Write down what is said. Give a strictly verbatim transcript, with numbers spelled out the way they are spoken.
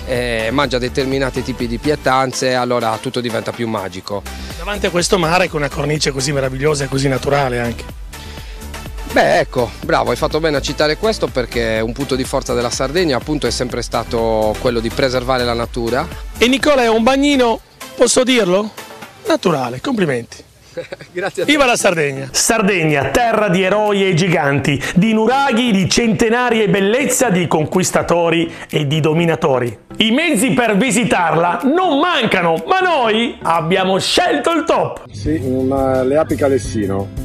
eh, mangia determinati tipi di pietanze, allora tutto diventa più magico. Davanti a questo mare con una cornice così meravigliosa e così naturale anche. Beh, ecco, bravo, hai fatto bene a citare questo, perché un punto di forza della Sardegna appunto è sempre stato quello di preservare la natura. E Nicola è un bagnino, posso dirlo? Naturale, complimenti. Grazie a te. Viva la Sardegna! Sardegna, terra di eroi e giganti, di nuraghi, di centenarie bellezza, di conquistatori e di dominatori. I mezzi per visitarla non mancano, ma noi abbiamo scelto il top! Sì, una, le api calessino.